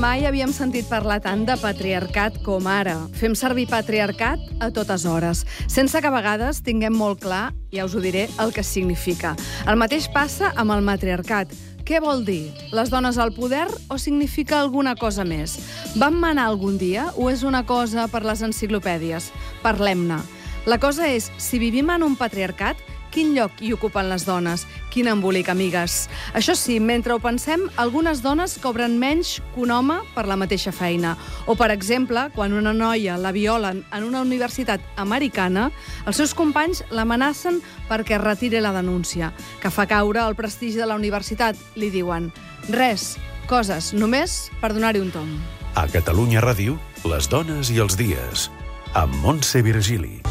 Mai havíem sentit parlar tant de patriarcat com ara. Fem servir patriarcat a totes hores, sense que a vegades tinguem molt clar, ja us ho diré, el que significa. El mateix passa amb el matriarcat. Què vol dir? Les dones al poder o significa alguna cosa més? Vam manar algun dia o és una cosa per les enciclopèdies? Parlem-ne. La cosa és, si vivim en un patriarcat, quin lloc hi ocupen les dones? Quin embolic, amigues. Això sí, mentre ho pensem, algunes dones cobren menys que un home per la mateixa feina. O, per exemple, quan una noia la violen en una universitat americana, els seus companys l'amenacen perquè retiri la denúncia, que fa caure el prestigi de la universitat. Li diuen, res, coses, només per donar-hi un tom. A Catalunya Ràdio, les dones i els dies, amb Montse Virgili.